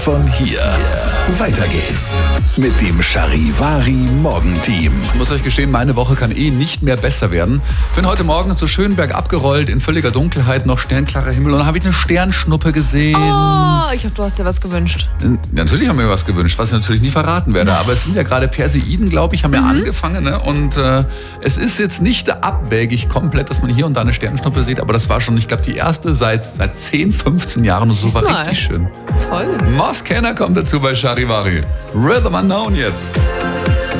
Von hier. Weiter geht's mit dem Charivari Morgenteam. Ich muss euch gestehen, meine Woche kann nicht mehr besser werden. Bin heute Morgen zu Schönberg abgerollt, in völliger Dunkelheit, noch sternklarer Himmel. Und dann habe ich eine Sternschnuppe gesehen. Oh, ich hoffe, du hast dir was gewünscht. Natürlich haben wir mir was gewünscht, was ich natürlich nie verraten werde. Aber es sind ja gerade Perseiden, glaube ich, haben ja angefangen. Ne? Und es ist jetzt nicht abwegig komplett, dass man hier und da eine Sternschnuppe sieht. Aber das war schon, ich glaube, die erste seit 10, 15 Jahren. Und so war richtig schön. Toll. Moss Kenner kommt dazu bei Charivari. Rhythm Unknown jetzt.